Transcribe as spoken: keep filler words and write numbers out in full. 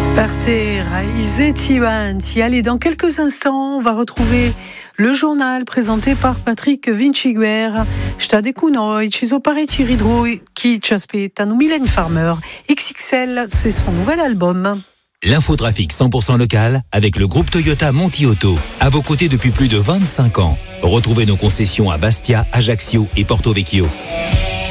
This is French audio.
Allez, dans quelques instants, on va retrouver le journal présenté par Patrick Vinciguer. Stade Kunoi, Ciso Pareti Ridro, qui Chaspetano Mylène Farmer. X X L, c'est son nouvel album. L'infotrafic cent pour cent local avec le groupe Toyota Monti Auto. À vos côtés depuis plus de vingt-cinq ans. Retrouvez nos concessions à Bastia, Ajaccio et Porto Vecchio.